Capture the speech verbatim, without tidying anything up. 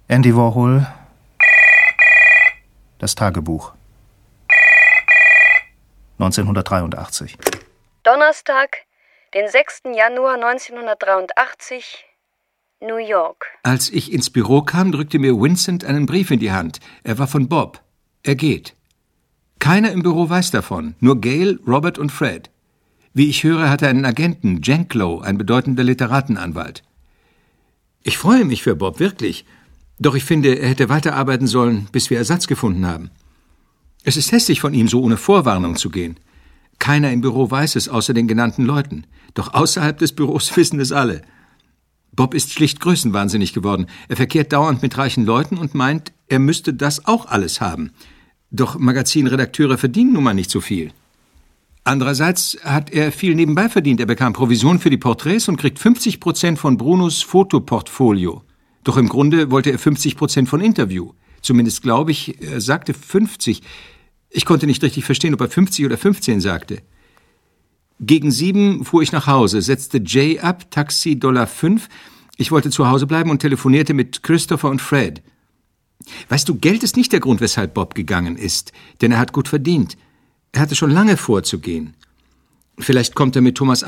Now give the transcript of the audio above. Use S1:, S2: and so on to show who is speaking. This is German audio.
S1: Andy Warhol. Das Tagebuch. neunzehnhundertdreiundachtzig.
S2: Donnerstag, den sechsten Januar neunzehnhundertdreiundachtzig, New York.
S3: Als ich ins Büro kam, drückte mir Vincent einen Brief in die Hand. Er war von Bob. Er geht. Keiner im Büro weiß davon, nur Gail, Robert und Fred. Wie ich höre, hat er einen Agenten, Janklow, ein bedeutender Literatenanwalt. Ich freue mich für Bob, wirklich. Doch ich finde, er hätte weiterarbeiten sollen, bis wir Ersatz gefunden haben. Es ist hässlich von ihm, so ohne Vorwarnung zu gehen. Keiner im Büro weiß es, außer den genannten Leuten. Doch außerhalb des Büros wissen es alle. Bob ist schlicht größenwahnsinnig geworden. Er verkehrt dauernd mit reichen Leuten und meint, er müsste das auch alles haben. Doch Magazinredakteure verdienen nun mal nicht so viel. Andererseits hat er viel nebenbei verdient. Er bekam Provision für die Porträts und kriegt fünfzig Prozent von Brunos Fotoportfolio. Doch im Grunde wollte er fünfzig Prozent von Interview. Zumindest glaube ich, er sagte fünfzig. Ich konnte nicht richtig verstehen, ob er fünfzig oder fünfzehn sagte. Gegen sieben fuhr ich nach Hause, setzte Jay ab, Taxi Dollar fünf. Ich wollte zu Hause bleiben und telefonierte mit Christopher und Fred. Weißt du, Geld ist nicht der Grund, weshalb Bob gegangen ist, denn er hat gut verdient. Er hatte schon lange vorzugehen. Vielleicht kommt er mit Thomas